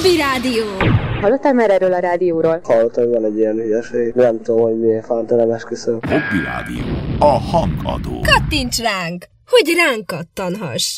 Hobby Rádió. Hallottál már erről a rádióról? Hallottam, hogy van egy ilyen hülyeség. Nem tudom, hogy miért fánta, nem esküszöm. Hobby Rádió. A hangadó. Kattints ránk, hogy ránk kattanhass.